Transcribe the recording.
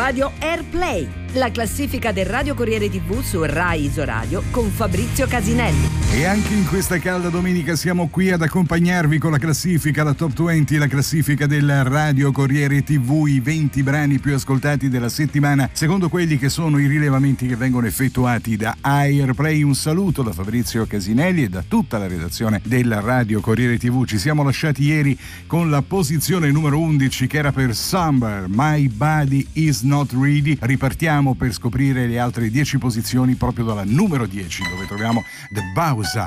Radio Airplay, la classifica del Radio Corriere TV su Rai Isoradio con Fabrizio Casinelli. E anche in questa calda domenica siamo qui ad accompagnarvi con la classifica, la Top 20, la classifica del Radio Corriere TV, i 20 brani più ascoltati della settimana, secondo quelli che sono i rilevamenti che vengono effettuati da Airplay. Un saluto da Fabrizio Casinelli e da tutta la redazione del Radio Corriere TV. Ci siamo lasciati ieri con la posizione numero 11 che era per Summer, My Body Is Not Ready. Ripartiamo per scoprire le altre 10 posizioni proprio dalla numero 10, dove troviamo The Bowser.